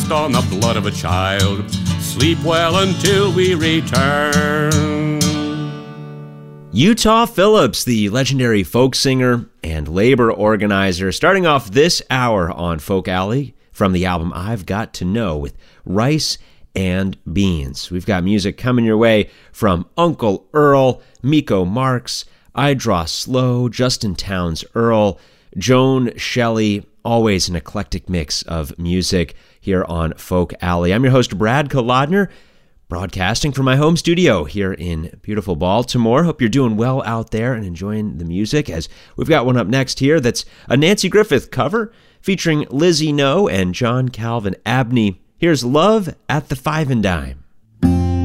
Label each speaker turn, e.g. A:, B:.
A: based on the blood of a child. Sleep well until we return.
B: Utah Phillips, the legendary folk singer and labor organizer, starting off this hour on Folk Alley from the album I've Got to Know with Rice and Beans. We've got music coming your way from Uncle Earl, Miko Marks, I Draw Slow, Justin Townes Earl, Joan Shelley, always an eclectic mix of music here on Folk Alley. I'm your host, Brad Kolodner, broadcasting from my home studio here in beautiful Baltimore. Hope you're doing well out there and enjoying the music, as we've got one up next here that's a Nancy Griffith cover featuring Lizzie No and John Calvin Abney. Here's Love at the Five and Dime.